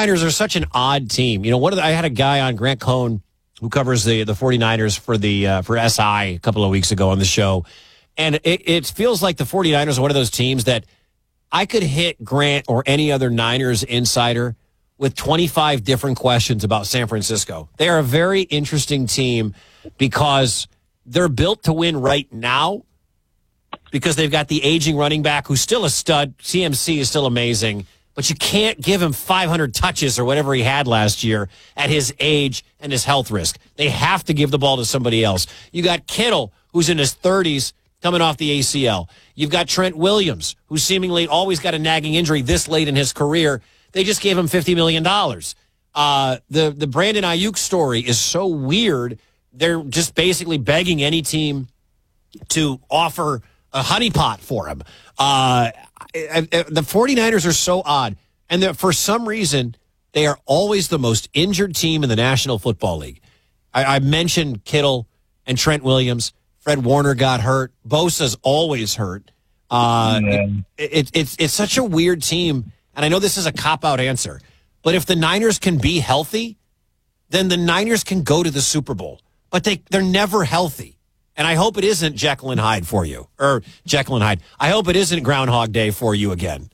49ers are such an odd team. You know, I had a guy on, Grant Cohn, who covers the 49ers for SI a couple of weeks ago on the show. And it feels like the 49ers are one of those teams that I could hit Grant or any other Niners insider with 25 different questions about San Francisco. They are a very interesting team because they're built to win right now because they've got the aging running back who's still a stud. CMC is still amazing, but you can't give him 500 touches or whatever he had last year at his age and his health risk. They have to give the ball to somebody else. You got Kittle, who's in his 30s, coming off the ACL. You've got Trent Williams, who seemingly always got a nagging injury this late in his career. They just gave him $50 million. The Brandon Ayuk story is so weird. They're just basically begging any team to offer a honeypot for him. The 49ers are so odd. And for some reason, they are always the most injured team in the National Football League. I mentioned Kittle and Trent Williams. Fred Warner got hurt. Bosa's always hurt. It's such a weird team. And I know this is a cop-out answer, but if the Niners can be healthy, then the Niners can go to the Super Bowl. But they're never healthy. And I hope it isn't Jekyll and Hyde for you. Or Jekyll and Hyde. I hope it isn't Groundhog Day for you again.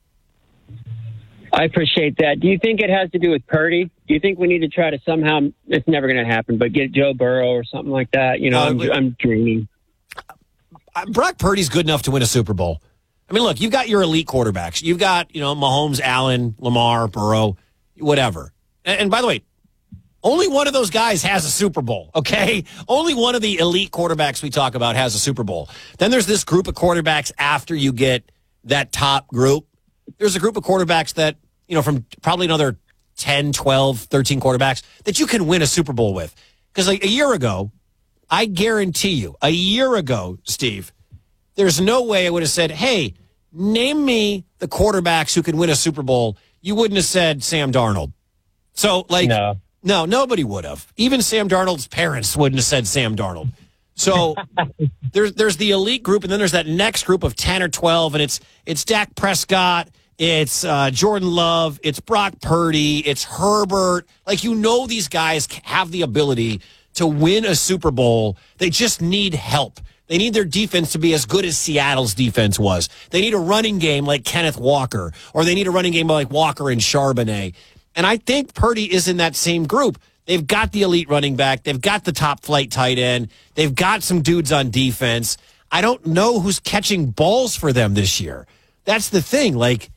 I appreciate that. Do you think it has to do with Purdy? Do you think we need to try to somehow, it's never going to happen, but get Joe Burrow or something like that? You know, I'm dreaming. Brock Purdy's good enough to win a Super Bowl. I mean, look, you've got your elite quarterbacks. You've got, Mahomes, Allen, Lamar, Burrow, whatever. And by the way, only one of those guys has a Super Bowl, okay? Only one of the elite quarterbacks we talk about has a Super Bowl. Then there's this group of quarterbacks after you get that top group. There's a group of quarterbacks that, from probably another 10, 12, 13 quarterbacks that you can win a Super Bowl with. Because like a year ago, I guarantee you, Steve, there's no way I would have said, hey, name me the quarterbacks who can win a Super Bowl. You wouldn't have said Sam Darnold. So, no, nobody would have. Even Sam Darnold's parents wouldn't have said Sam Darnold. So there's the elite group, and then there's that next group of 10 or 12, and it's Dak Prescott, it's Jordan Love, it's Brock Purdy, it's Herbert. These guys have the ability to win a Super Bowl. They just need help. They need their defense to be as good as Seattle's defense was. They need a running game like Kenneth Walker, or they need a running game like Walker and Charbonnet. And I think Purdy is in that same group. They've got the elite running back. They've got the top flight tight end. They've got some dudes on defense. I don't know who's catching balls for them this year. That's the thing.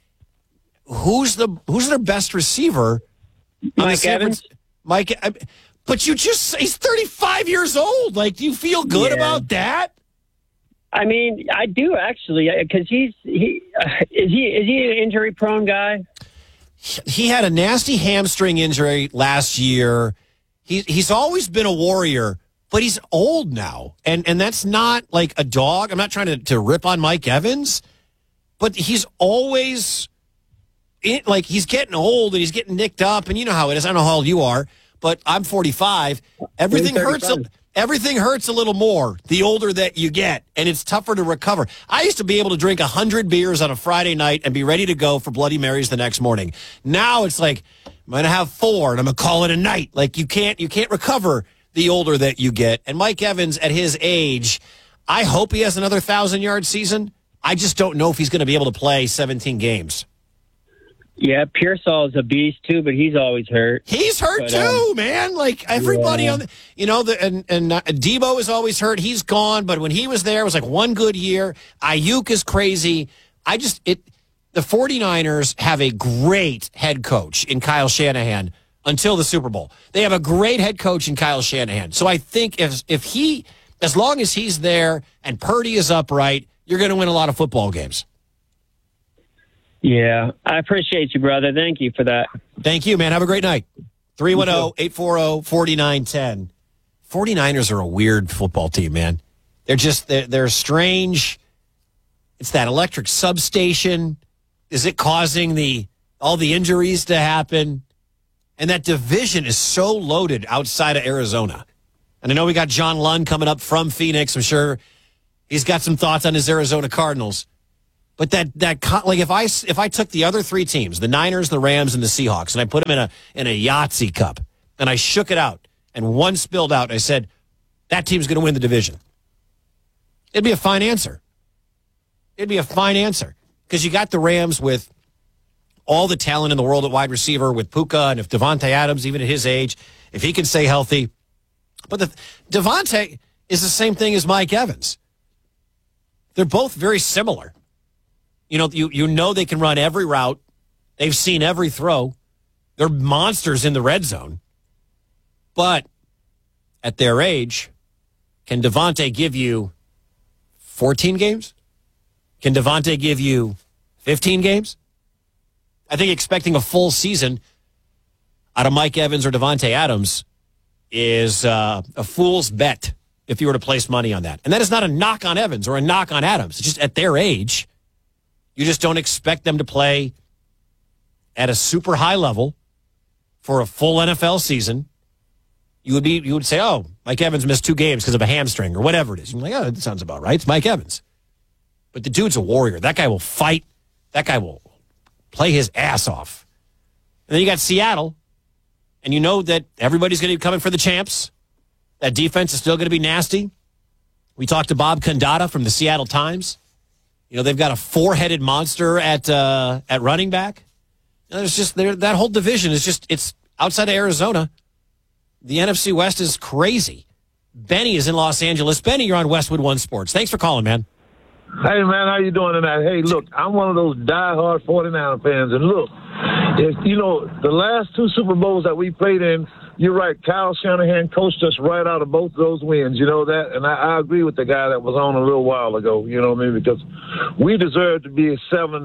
Who's their best receiver? Mike Evans. But he's 35 years old. Do you feel good about that? I mean, I do actually, because is he an injury prone guy? He had a nasty hamstring injury last year. He's always been a warrior, but he's old now. And that's not like a dog. I'm not trying to rip on Mike Evans, but he's always he's getting old and he's getting nicked up. And you know how it is. I don't know how old you are, but I'm 45. Everything hurts. Everything hurts a little more the older that you get, and it's tougher to recover. I used to be able to drink 100 beers on a Friday night and be ready to go for Bloody Marys the next morning. Now it's I'm going to have 4, and I'm going to call it a night. You can't recover the older that you get. And Mike Evans, at his age, I hope he has another 1,000-yard season. I just don't know if he's going to be able to play 17 games. Yeah, Pearsall is a beast too, but he's always hurt. He's hurt too, man. Everybody on Debo is always hurt. He's gone, but when he was there, it was one good year. Ayuk is crazy. The 49ers have a great head coach in Kyle Shanahan until the Super Bowl. They have a great head coach in Kyle Shanahan. So I think as long as he's there and Purdy is upright, you're going to win a lot of football games. Yeah, I appreciate you, brother. Thank you for that. Thank you, man. Have a great night. 310-840-4910. 49ers are a weird football team, man. They're strange. It's that electric substation. Is it causing all the injuries to happen? And that division is so loaded outside of Arizona. And I know we got John Lund coming up from Phoenix. I'm sure he's got some thoughts on his Arizona Cardinals. But like if I took the other three teams, the Niners, the Rams, and the Seahawks, and I put them in a Yahtzee cup, and I shook it out, and one spilled out, and I said, that team's going to win the division. It'd be a fine answer. It'd be a fine answer. Because you got the Rams with all the talent in the world at wide receiver with Puka, and if Devontae Adams, even at his age, if he can stay healthy. But Devontae is the same thing as Mike Evans. They're both very similar. You know they can run every route. They've seen every throw. They're monsters in the red zone. But at their age, can Devontae give you 14 games? Can Devontae give you 15 games? I think expecting a full season out of Mike Evans or Devontae Adams is a fool's bet if you were to place money on that. And that is not a knock on Evans or a knock on Adams. It's just at their age, you just don't expect them to play at a super high level for a full NFL season. You would say, oh, Mike Evans missed 2 games because of a hamstring or whatever it is. You're like, oh, that sounds about right. It's Mike Evans. But the dude's a warrior. That guy will fight. That guy will play his ass off. And then you got Seattle, and you know that everybody's going to be coming for the champs. That defense is still going to be nasty. We talked to Bob Condata from the Seattle Times. You know, they've got a 4-headed monster at running back. You know, there's just that whole division is just, it's outside of Arizona. The NFC West is crazy. Benny is in Los Angeles. Benny, you're on Westwood One Sports. Thanks for calling, man. Hey, man, how you doing tonight? Hey, look, I'm one of those diehard 49er fans. And look, the last 2 Super Bowls that we played in, you're right, Kyle Shanahan coached us right out of both of those wins. You know that? And I agree with the guy that was on a little while ago, you know what I mean? Because we deserve to be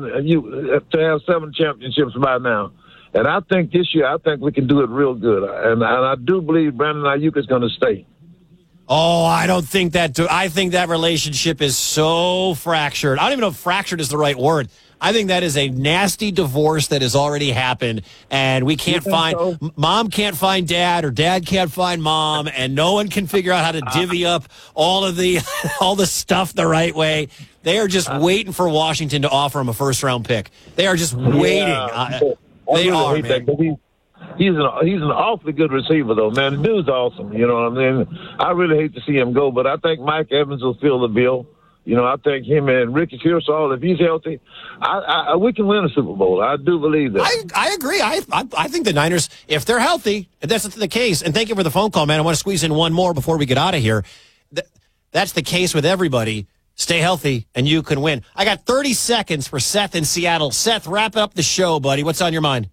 to have 7 championships by now. And I think this year, we can do it real good. And I do believe Brandon Ayuk is going to stay. Oh, I don't think that. I think that relationship is so fractured. I don't even know if fractured is the right word. I think that is a nasty divorce that has already happened, and we can't mom can't find dad, or dad can't find mom, and no one can figure out how to divvy up all the stuff the right way. They are just waiting for Washington to offer them a first-round pick. They are just waiting. They are, man. He's an awfully good receiver, though, man. The dude's awesome. You know what I mean? I really hate to see him go, but I think Mike Evans will fill the bill. You know, I think him and Ricky Pearsall, if he's healthy, we can win a Super Bowl. I do believe that. I agree. I think the Niners, if they're healthy, if that's the case, and thank you for the phone call, man. I want to squeeze in one more before we get out of here. That's the case with everybody. Stay healthy, and you can win. I got 30 seconds for Seth in Seattle. Seth, wrap up the show, buddy. What's on your mind?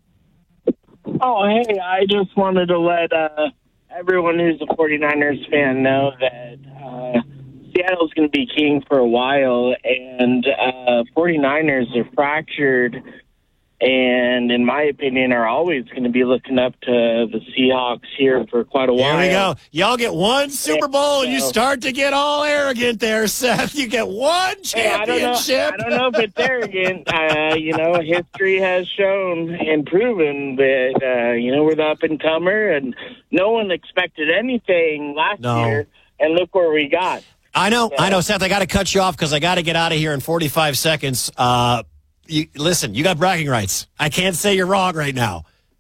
Oh, hey, I just wanted to let everyone who's a 49ers fan know that Seattle's going to be king for a while, and 49ers are fractured and, in my opinion, are always going to be looking up to the Seahawks here for quite a while. Here we go. Y'all get one Super Bowl, and you start to get all arrogant there, Seth. You get one championship. I don't know if it's arrogant. History has shown and proven that, we're the up-and-comer, and no one expected anything last year, and look where we got. I know, Seth. I got to cut you off because I got to get out of here in 45 seconds. Listen, you got bragging rights. I can't say you're wrong right now.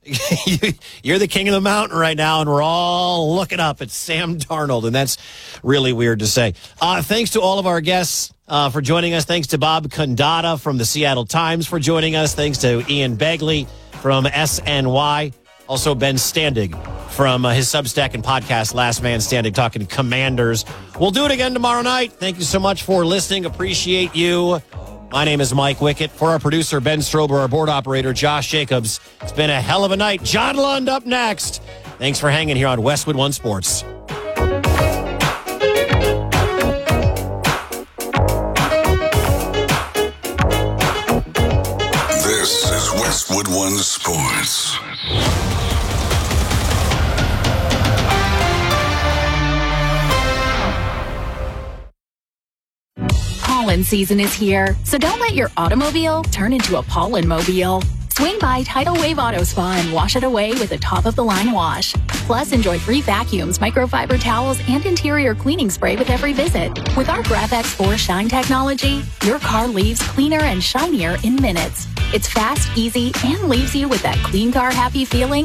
You're the king of the mountain right now, and we're all looking up at Sam Darnold, and that's really weird to say. Thanks to all of our guests for joining us. Thanks to Bob Condata from the Seattle Times for joining us. Thanks to Ian Begley from SNY. Also, Ben Standig from his Substack and podcast, Last Man Standing, talking Commanders. We'll do it again tomorrow night. Thank you so much for listening. Appreciate you. My name is Mike Wickett. For our producer, Ben Strober, our board operator, Josh Jacobs. It's been a hell of a night. John Lund up next. Thanks for hanging here on Westwood One Sports. This is Westwood One Sports. Pollen season is here, so don't let your automobile turn into a pollen mobile. Swing by Tidal Wave Auto Spa and wash it away with a top-of-the-line wash. Plus, enjoy free vacuums, microfiber towels, and interior cleaning spray with every visit. With our GrabX4 Shine technology, your car leaves cleaner and shinier in minutes. It's fast, easy, and leaves you with that clean car happy feeling